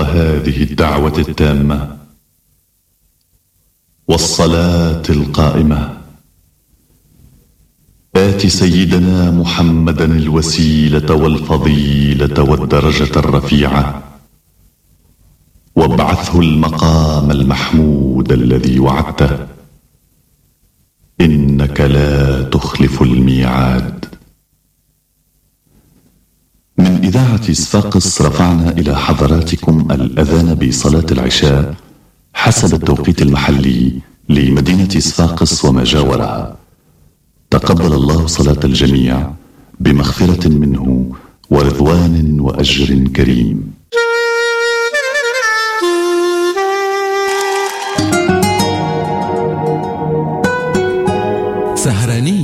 هذه الدعوة التامة والصلاة القائمة، آت سيدنا محمدا الوسيلة والفضيلة والدرجة الرفيعة، وابعثه المقام المحمود الذي وعدته، إنك لا تخلف الميعاد. من إذاعة صفاقس رفعنا إلى حضراتكم الأذان بصلاة العشاء حسب التوقيت المحلي لمدينة صفاقس وما جاورها. تقبل الله صلاة الجميع بمغفرة منه ورضوان وأجر كريم. سهرانية